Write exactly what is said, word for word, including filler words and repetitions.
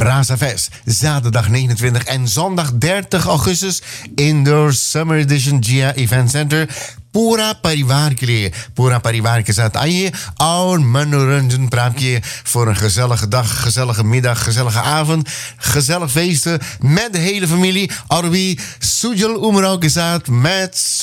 Brasa Fest. Zaterdag negenentwintig en zondag dertig augustus. Indoor Summer Edition G A Event Center. पूरा परिवार के लिए पूरा परिवार के साथ आइए और मनोरंजन प्राप्त किए voor een gezellige dag, gezellige middag, gezellige avond, gezellig feesten met de hele familie. और भी सुजल उमराव के साथ met